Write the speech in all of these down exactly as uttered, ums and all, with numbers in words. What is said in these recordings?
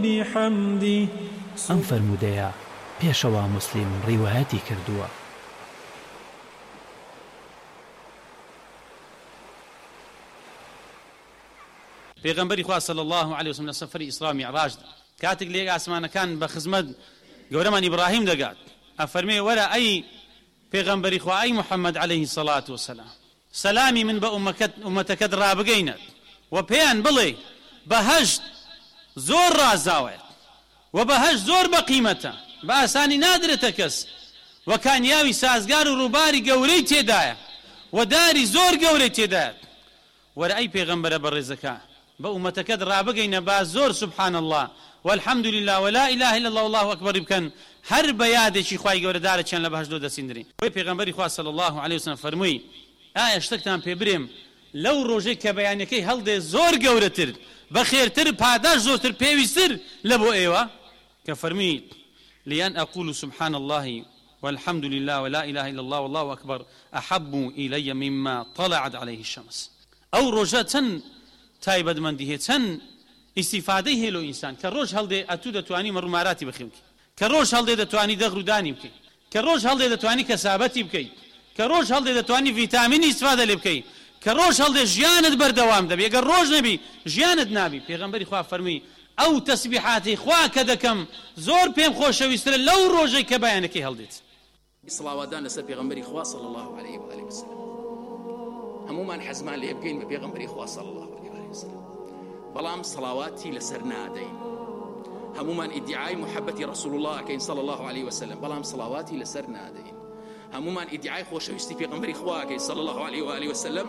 بحمده. ئەم فەرموودەیە پێشەوە موسلیم ڕیوایەتی کردووە. پێغەمبەری خوا صلی الله علیه وسلم لە سەفەری ئیسرا و میعراج کاتێک لێک ئاسمانەکان بە خزمەت گەورەمان ئیبراهیم دەگات ئەفەرمێ وەرە ئەی پێغەمبەری خوا ئەی محەممەد عەلەیهی سەڵات وسەلام سەلامی من بە ئومەتەکەت ڕابگەینە و پێیان بڵێ بەهەشت زۆر ڕازاوێت و بەهەشت زۆر بەقیمەتە بە ئاسانی نادرێتە کەس و کانیاوی سازگار و ڕووباری گەورەی تێدایە و داری زۆر گەورەی تێدایەت. وەرە ئەی پێغەمبەرە بەڕێزەکە بە ئومەتەکەت ڕابگەینە با زۆر سبحان الله والحمد لله ولا إله إلا الله والله أكبر بکەن هەر بە یادێکی خوای گەورەدارە چیان لە بەهەشتۆ دەسیندرین. وەی پێغەمبەری خوا صلی الله علیه وسلم فەرمووی ئایا شتێکتان پێ برێم لەو ڕۆژەی کە بەیانەکەی هەڵدێ زۆر گەورەتر بەخێرتر پاداش زۆرتر پێویستتر لە بۆ ئێوە کە فەرمووی لأن أقول سبحان الله والحمد لله ولا إله إلا الله والله أكبر أحب إلي مما طلعت عليه الشمس. أو روجة چەند تایبەتمەندی هەیە چەند ئیسیفادەی هەیە لەو ئینسان کە ڕۆژ هەڵدێ ئەتوو دەتوانی مەڕووماراتی بخێ بکەیت کە ڕۆژ هەڵدێ دەتوانی دەغڕودانی بکەیت کە ڕۆژ هەڵدێ دەتوانی کەسابەتی بکەیت کە ڕۆژ هەڵدێ دەتوانی ڤیتامینی ئیسفادە لێ بکەیت کە ڕۆژ هەڵدێ ژیانت بەردەوام دەبێت ئەگەر ڕۆژ نەبی ژیانت نابی. پێغەمبەری خوا فەرمووی ئەو تەسبیحاتی خوا کە دەکەم زۆر پێم خۆشەویسترە لەو ڕۆژەی کە بەیانەکەی هەڵدێت. سڵاواتدان لەسەر پێغەمبەری خوا صلی الله علیه و آله وسلم. هەمومان حەزمان لێ بکەین بە پێغەمبەری خوا صلی الله علیه و آله وسلم بەڵام سڵاواتی لەسەر نادەین. هەمومان ئیدعای محەبەتی ڕەسوول الله ئەکەین صلی الله علیه وسلم بەڵام سڵاواتی لەسەر نادەین. هەمومان ئیدعای خۆشەویستی پێغەمبەری خوا ئەکەین صلی الله علیه و آله وسلم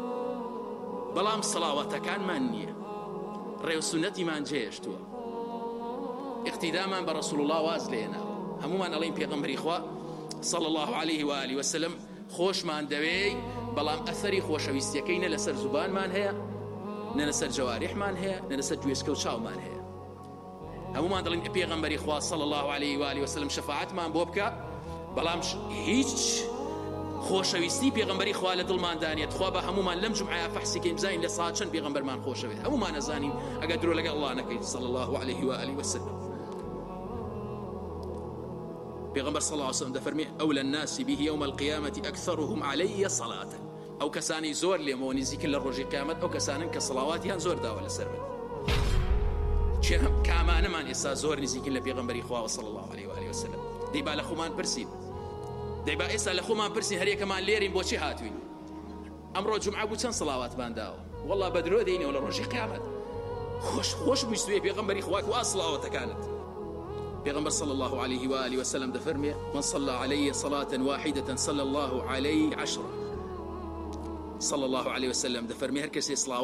بەڵام سڵاواتەکانمان نییە ڕێ و سونەتیمان جێهێشتووە ئیقتیدامان بە ڕەسوول الله واز لێناوە. هەمومان ئەڵێین پێغەمبەری خوا صلی الله علیه و آله وسلم خۆشمان دەوێ بەڵام ئەثەری خۆشەویستیەکەی نە لەسەر زوبانمان هەیە نە لەسەر جەوارحمان هەیە نە لەسەر گوێچکە و چاومان هەیە. هەمومان دەڵێن پێغەمبەری خوا صلی الله علیه و آله وسلم شەفاعەتمان بۆ بکە بەڵام هیچ خۆشەویستی پێغەمبەری خوا لە دڵماندانێت. خوا بە هەمومان لەم جومعەیە فەحسیکەین بزانین لە ساعت چەند پێغەمبەرمان خۆشەوێت. هەمومان ئەزانین ئەگەر درۆ لەگەڵ الله نەکەین صلی الله علیه و آله وسلم. پێغەمبەر صلی الله علیه وسلم دەفەرمێ ئەولى الناس به يوم القيامة أكثرهم علي صلاة. ئەو کەسانی زۆر لێمەوە نزیکن لە ڕۆژی قیامەت ئەو کەسانن کە سڵاواتیان زۆر داوە لەسەر من. چێ کامانەمان ئێستا زۆر نزیکن لە پێغەمبەری خوا صلی الله علیه و آله وسلم. دەیبا لە خۆمان پرسین دەیبا ئێستا لە خۆمان پرسین هەر یەکەمان لێرین بۆچی هاتوین ئەمڕۆ جومعە بوو چەند سڵاواتمان داوە وەڵڵا بە درۆ دەینەوە لە ڕۆژی قیامەت. خۆش خۆش بوویستوێ پێغەمبەری خوا وا سڵاوەتەکانت. پیغمبر صلى الله عليه وآله وسلم دفرمي من صلى علي صلاة واحدة صلى الله عليه عشرة. صلى الله عليه وسلم دفرمي هر کسی صلاة